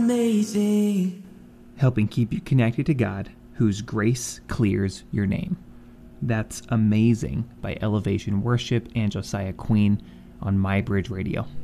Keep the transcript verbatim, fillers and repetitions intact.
Amazing. Helping keep you connected to God, whose grace clears your name. That's Amazing by Elevation Worship and Josiah Queen on My Bridge Radio.